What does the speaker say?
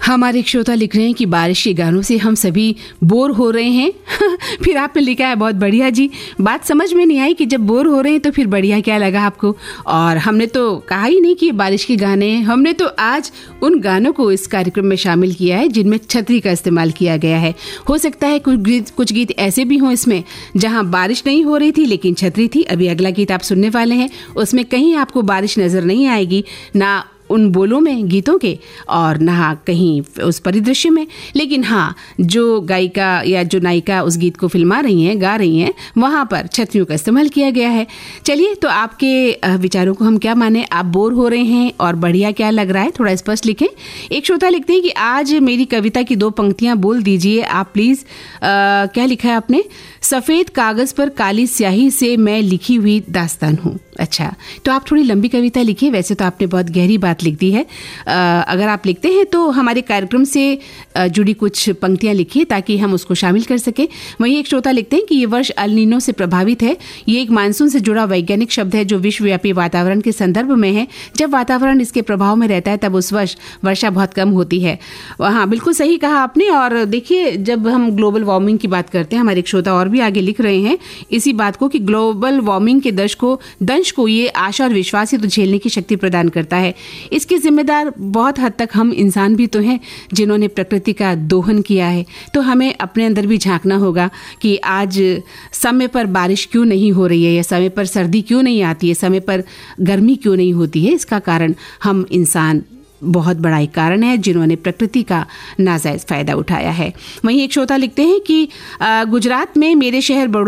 हमारे एक श्रोता लिख रहे हैं कि बारिश के गानों से हम सभी बोर हो रहे हैं। फिर आपने लिखा है बहुत बढ़िया जी, बात समझ में नहीं आई कि जब बोर हो रहे हैं तो फिर बढ़िया क्या लगा आपको। और हमने तो कहा ही नहीं कि ये बारिश के गाने हैं, हमने तो आज उन गानों को इस कार्यक्रम में शामिल किया है जिनमें छतरी का इस्तेमाल किया गया है। हो सकता है कुछ गीत ऐसे भी हों इसमें जहां बारिश नहीं हो रही थी लेकिन छतरी थी। अभी अगला गीत आप सुनने वाले हैं, उसमें कहीं आपको बारिश नजर नहीं आएगी, ना उन बोलों में गीतों के और ना कहीं उस परिदृश्य में, लेकिन हाँ जो गायिका या जो नायिका उस गीत को फिल्मा रही हैं, गा रही हैं, वहाँ पर छतरियों का इस्तेमाल किया गया है। चलिए, तो आपके विचारों को हम क्या माने, आप बोर हो रहे हैं और बढ़िया क्या लग रहा है, थोड़ा स्पष्ट लिखें। एक श्रोता लिखते हैं कि आज मेरी कविता की 2 पंक्तियाँ बोल दीजिए आप प्लीज़। क्या लिखा है आपने? सफ़ेद कागज़ पर काली स्याही से मैं लिखी हुई दास्तान हूँ। अच्छा, तो आप थोड़ी लंबी कविता लिखिए, वैसे तो आपने बहुत गहरी बात लिख दी है। अगर आप लिखते हैं तो हमारे कार्यक्रम से जुड़ी कुछ पंक्तियां लिखिए ताकि हम उसको शामिल कर सके। वहीं एक श्रोता लिखते हैं कि ये वर्ष अल नीनो से प्रभावित है। ये एक मानसून से जुड़ा वैज्ञानिक शब्द है जो विश्वव्यापी वातावरण के संदर्भ में है। जब वातावरण इसके प्रभाव में रहता है तब उस वर्ष वर्षा बहुत कम होती है। हाँ, बिल्कुल सही कहा आपने। और देखिए, जब हम ग्लोबल वार्मिंग की बात करते हैं, हमारे एक श्रोता और भी आगे लिख रहे हैं इसी बात को कि ग्लोबल वार्मिंग के दंश को ये आशा और विश्वास ही तो झेलने की शक्ति प्रदान करता है। इसके जिम्मेदार बहुत हद तक हम इंसान भी तो हैं जिन्होंने प्रकृति का दोहन किया है। तो हमें अपने अंदर भी झांकना होगा कि आज समय पर बारिश क्यों नहीं हो रही है, या समय पर सर्दी क्यों नहीं आती है, समय पर गर्मी क्यों नहीं होती है। इसका कारण हम इंसान बहुत बड़ा एक कारण है जिन्होंने प्रकृति का नाजायज फायदा उठाया है। वहीं एक श्रोता लिखते हैं कि गुजरात में मेरे शहर